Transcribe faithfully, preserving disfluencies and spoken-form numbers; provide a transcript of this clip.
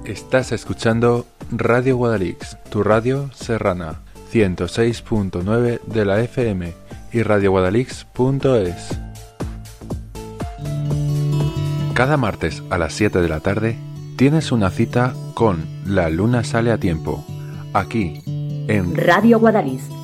Estás escuchando Radio Guadalix, tu radio serrana, ciento seis punto nueve de la F M y radio guadalix punto es. Cada martes a las siete de la tarde tienes una cita con La Luna Sale a Tiempo, aquí en Radio Guadalix.